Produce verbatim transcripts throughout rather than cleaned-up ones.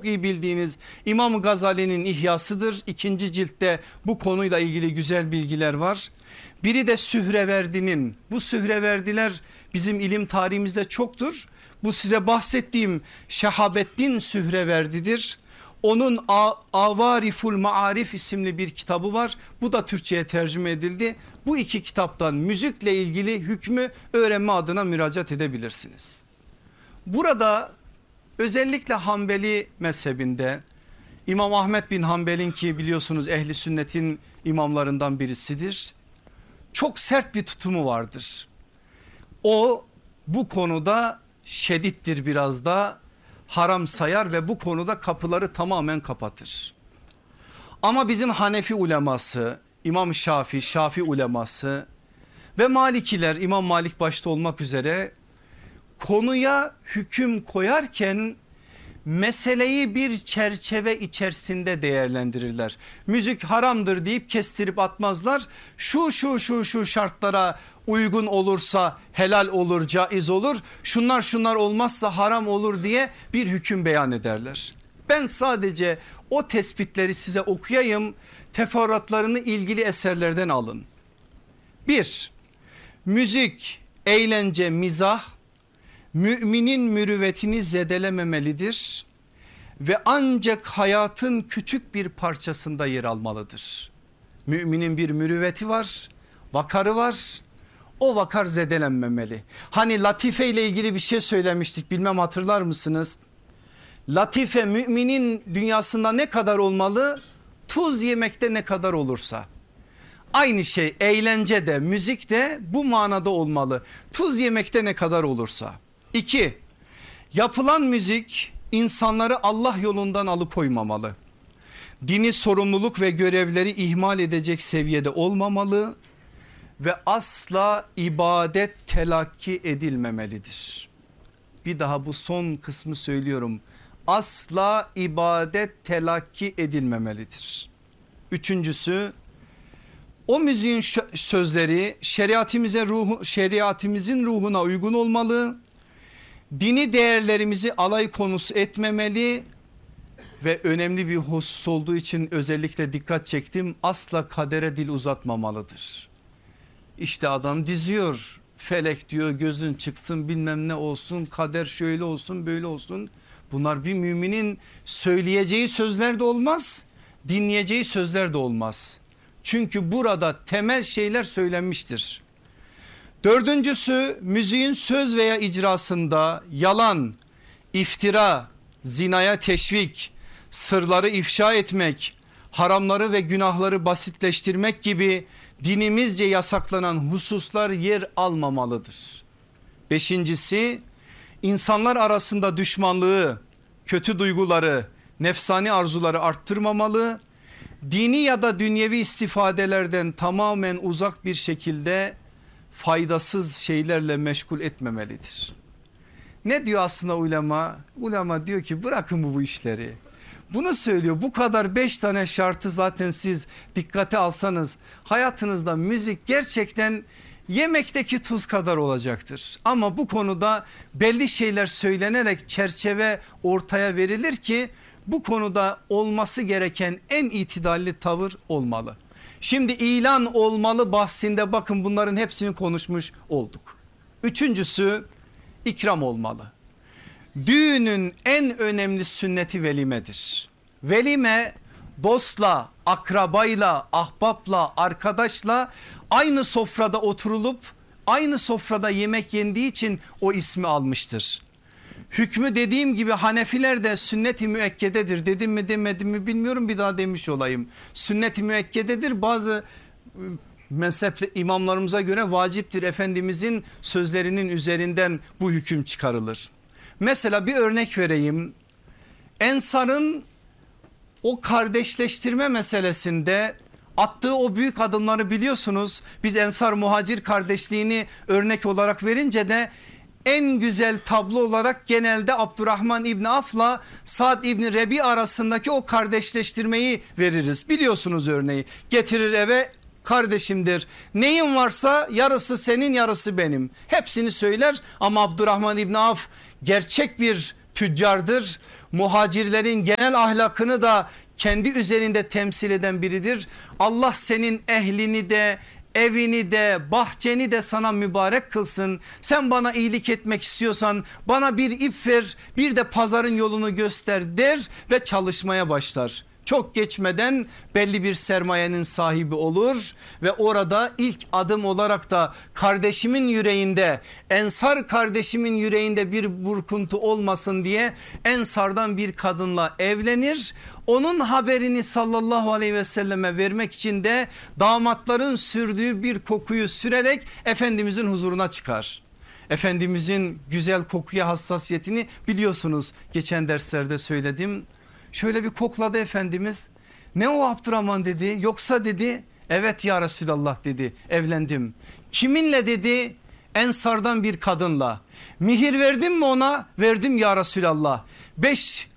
iyi bildiğiniz İmam Gazali'nin İhyasıdır. İkinci ciltte bu konuyla ilgili güzel bilgiler var. Biri de Sühreverdi'nin, bu Sühreverdiler bizim ilim tarihimizde çoktur. Bu size bahsettiğim Şehabettin Sühreverdi'dir. Onun Avariful Maarif isimli bir kitabı var. Bu da Türkçe'ye tercüme edildi. Bu iki kitaptan müzikle ilgili hükmü öğrenme adına müracaat edebilirsiniz. Burada özellikle Hanbeli mezhebinde İmam Ahmet bin Hanbel'in, ki biliyorsunuz ehli sünnetin imamlarından birisidir, çok sert bir tutumu vardır. O bu konuda şedittir, biraz da haram sayar ve bu konuda kapıları tamamen kapatır. Ama bizim Hanefi uleması, İmam Şafii, Şafii uleması ve Malikiler, İmam Malik başta olmak üzere konuya hüküm koyarken meseleyi bir çerçeve içerisinde değerlendirirler. Müzik haramdır deyip kestirip atmazlar. Şu şu şu şu şartlara uygun olursa helal olur, caiz olur. Şunlar şunlar olmazsa haram olur diye bir hüküm beyan ederler. Ben sadece o tespitleri size okuyayım. Teferruatlarını ilgili eserlerden alın. Bir, müzik, eğlence, mizah müminin mürüvvetini zedelememelidir ve ancak hayatın küçük bir parçasında yer almalıdır. Müminin bir mürüvveti var, vakarı var. O vakar zedelenmemeli. Hani latife ile ilgili bir şey söylemiştik, bilmem hatırlar mısınız? Latife müminin dünyasında ne kadar olmalı? Tuz yemekte ne kadar olursa. Aynı şey eğlence de, müzik de bu manada olmalı. Tuz yemekte ne kadar olursa. İki, yapılan müzik insanları Allah yolundan alıkoymamalı. Dini sorumluluk ve görevleri ihmal edecek seviyede olmamalı ve asla ibadet telakki edilmemelidir. Bir daha bu son kısmı söylüyorum. Asla ibadet telakki edilmemelidir. Üçüncüsü, o müziğin sözleri şeriatimize ruhu, şeriatimizin ruhuna uygun olmalı. Dini değerlerimizi alay konusu etmemeli ve önemli bir husus olduğu için özellikle dikkat çektim, asla kadere dil uzatmamalıdır. İşte adam diziyor, felek diyor gözün çıksın, bilmem ne olsun, kader şöyle olsun böyle olsun. Bunlar bir müminin söyleyeceği sözler de olmaz, dinleyeceği sözler de olmaz. Çünkü burada temel şeyler söylenmiştir. Dördüncüsü, müziğin söz veya icrasında yalan, iftira, zinaya teşvik, sırları ifşa etmek, haramları ve günahları basitleştirmek gibi dinimizce yasaklanan hususlar yer almamalıdır. Beşincisi, insanlar arasında düşmanlığı, kötü duyguları, nefsani arzuları arttırmamalı, dini ya da dünyevi istifadelerden tamamen uzak bir şekilde faydasız şeylerle meşgul etmemelidir. Ne diyor aslında ulema? Ulema diyor ki bırakın bu, bu işleri. Bunu söylüyor. Bu kadar beş tane şartı zaten siz dikkate alsanız hayatınızda müzik gerçekten yemekteki tuz kadar olacaktır. Ama bu konuda belli şeyler söylenerek çerçeve ortaya verilir ki bu konuda olması gereken en itidalli tavır olmalı. Şimdi ilan olmalı bahsinde bakın bunların hepsini konuşmuş olduk. Üçüncüsü, ikram olmalı. Düğünün en önemli sünneti velimedir. Velime dostla, akrabayla, ahbapla, arkadaşla aynı sofrada oturulup aynı sofrada yemek yendiği için o ismi almıştır. Hükmü dediğim gibi Hanefilerde sünnet-i müekkededir. Dedim mi demedim mi bilmiyorum, bir daha demiş olayım. Sünnet-i müekkededir, bazı mezhep imamlarımıza göre vaciptir. Efendimizin sözlerinin üzerinden bu hüküm çıkarılır. Mesela bir örnek vereyim. Ensar'ın o kardeşleştirme meselesinde attığı o büyük adımları biliyorsunuz. Biz Ensar Muhacir kardeşliğini örnek olarak verince de en güzel tablo olarak genelde Abdurrahman İbni Af'la Sa'd İbni Rebi arasındaki o kardeşleştirmeyi veririz. Biliyorsunuz örneği, getirir eve, kardeşimdir, neyin varsa yarısı senin yarısı benim, hepsini söyler. Ama Abdurrahman İbni Af gerçek bir tüccardır. Muhacirlerin genel ahlakını da kendi üzerinde temsil eden biridir. Allah senin ehlini de, evini de, bahçeni de sana mübarek kılsın. Sen bana iyilik etmek istiyorsan bana bir ip ver, bir de pazarın yolunu göster der ve çalışmaya başlar. Çok geçmeden belli bir sermayenin sahibi olur ve orada ilk adım olarak da kardeşimin yüreğinde, Ensar kardeşimin yüreğinde bir burkuntu olmasın diye Ensardan bir kadınla evlenir. Onun haberini sallallahu aleyhi ve selleme vermek için de damatların sürdüğü bir kokuyu sürerek Efendimizin huzuruna çıkar. Efendimizin güzel kokuya hassasiyetini biliyorsunuz, geçen derslerde söyledim. Şöyle bir kokladı Efendimiz. Ne o Abdurrahman dedi, yoksa dedi evet ya Resulallah dedi, evlendim. Kiminle dedi? Ensardan bir kadınla. Mihir verdim mi ona? Verdim ya Resulallah. beş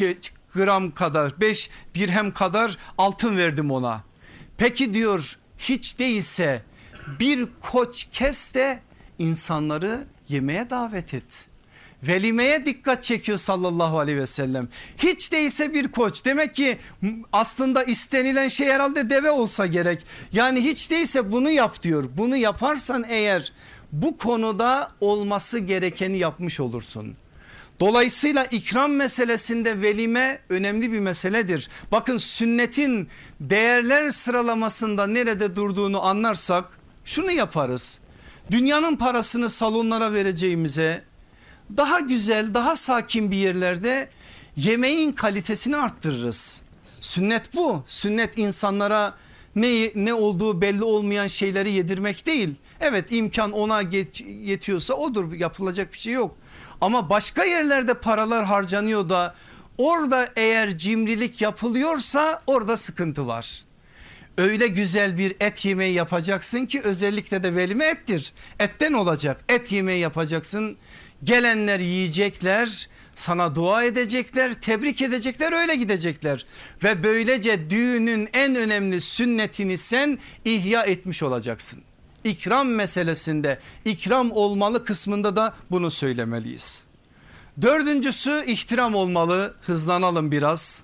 gram kadar, beş dirhem kadar altın verdim ona. Peki diyor, hiç değilse bir koç kes de insanları yemeğe davet et. Velimeye dikkat çekiyor sallallahu aleyhi ve sellem. Hiç değilse bir koç, demek ki aslında istenilen şey herhalde deve olsa gerek. Yani hiç değilse bunu yap diyor. Bunu yaparsan eğer bu konuda olması gerekeni yapmış olursun. Dolayısıyla ikram meselesinde velime önemli bir meseledir. Bakın sünnetin değerler sıralamasında nerede durduğunu anlarsak şunu yaparız. Dünyanın parasını salonlara vereceğimize daha güzel, daha sakin bir yerlerde yemeğin kalitesini arttırırız. Sünnet bu. Sünnet insanlara ne, ne olduğu belli olmayan şeyleri yedirmek değil. Evet, imkan ona yetiyorsa odur, yapılacak bir şey yok. Ama başka yerlerde paralar harcanıyor da orada eğer cimrilik yapılıyorsa orada sıkıntı var. Öyle güzel bir et yemeği yapacaksın ki, özellikle de velime ettir. Etten olacak, et yemeği yapacaksın. Gelenler yiyecekler, sana dua edecekler, tebrik edecekler, öyle gidecekler. Ve böylece düğünün en önemli sünnetini sen ihya etmiş olacaksın. İkram meselesinde, ikram olmalı kısmında da bunu söylemeliyiz. Dördüncüsü ihtiram olmalı. Hızlanalım biraz.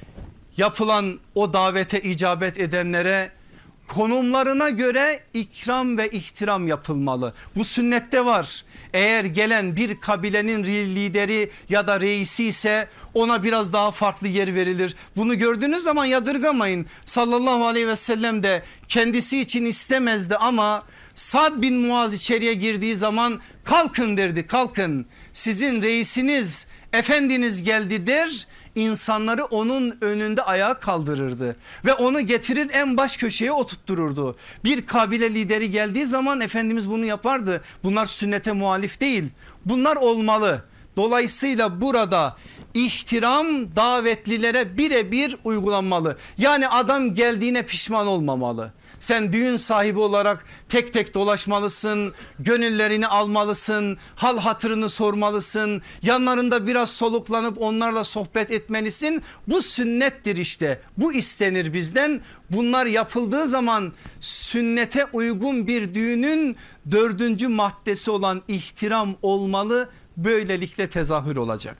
Yapılan o davete icabet edenlere konumlarına göre ikram ve ihtiram yapılmalı. Bu sünnette var. Eğer gelen bir kabilenin lideri ya da reisi ise ona biraz daha farklı yer verilir. Bunu gördüğünüz zaman yadırgamayın. Sallallahu aleyhi ve sellem de kendisi için istemezdi ama Sad bin Muaz içeriye girdiği zaman kalkın derdi, kalkın. Sizin reisiniz, efendiniz geldi der. İnsanları onun önünde ayağa kaldırırdı ve onu getirir en baş köşeye oturttururdu. Bir kabile lideri geldiği zaman Efendimiz bunu yapardı. Bunlar sünnete muhalif değil, bunlar olmalı. Dolayısıyla burada ihtiram davetlilere birebir uygulanmalı. Yani adam geldiğine pişman olmamalı. Sen düğün sahibi olarak tek tek dolaşmalısın, gönüllerini almalısın, hal hatırını sormalısın, yanlarında biraz soluklanıp onlarla sohbet etmelisin. Bu sünnettir işte, bu istenir bizden. Bunlar yapıldığı zaman sünnete uygun bir düğünün dördüncü maddesi olan ihtiram olmalı, böylelikle tezahür olacak.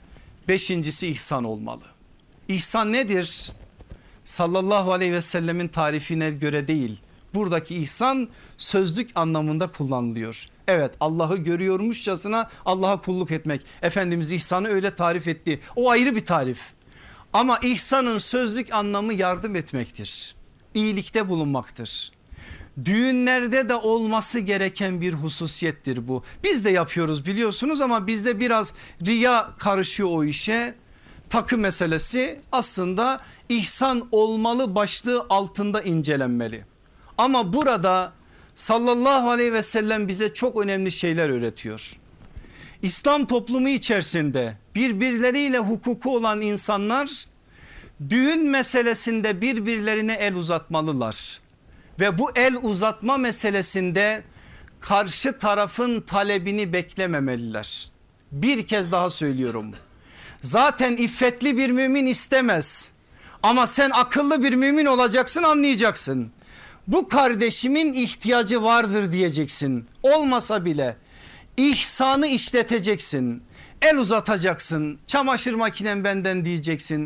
Beşincisi ihsan olmalı. İhsan nedir? Sallallahu aleyhi ve sellemin tarifine göre değil. Buradaki ihsan sözlük anlamında kullanılıyor. Evet, Allah'ı görüyormuşçasına Allah'a kulluk etmek. Efendimiz ihsanı öyle tarif etti. O ayrı bir tarif. Ama ihsanın sözlük anlamı yardım etmektir. İyilikte bulunmaktır. Düğünlerde de olması gereken bir hususiyettir bu. Biz de yapıyoruz biliyorsunuz ama bizde biraz riya karışıyor o işe. Takı meselesi aslında ihsan olmalı başlığı altında incelenmeli. Ama burada sallallahu aleyhi ve sellem bize çok önemli şeyler öğretiyor. İslam toplumu içerisinde birbirleriyle hukuku olan insanlar düğün meselesinde birbirlerine el uzatmalılar. Ve bu el uzatma meselesinde karşı tarafın talebini beklememeliler. Bir kez daha söylüyorum. Zaten iffetli bir mümin istemez. Ama sen akıllı bir mümin olacaksın, anlayacaksın. Bu kardeşimin ihtiyacı vardır diyeceksin. Olmasa bile ihsanı işleteceksin. El uzatacaksın, çamaşır makinen benden diyeceksin.